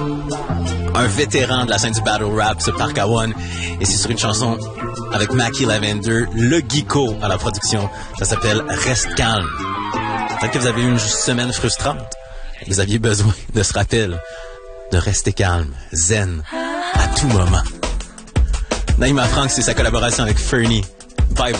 un vétéran de la scène du battle rap, ce Park Awan, et c'est sur une chanson avec Mackie Lavender, le geeko à la production. Ça s'appelle Reste calme. Peut-être que vous avez eu une semaine frustrante. Vous aviez besoin de ce rappel de rester calme, zen, à tout moment. Naïma Frank, c'est sa collaboration avec Fernie. Bye bye.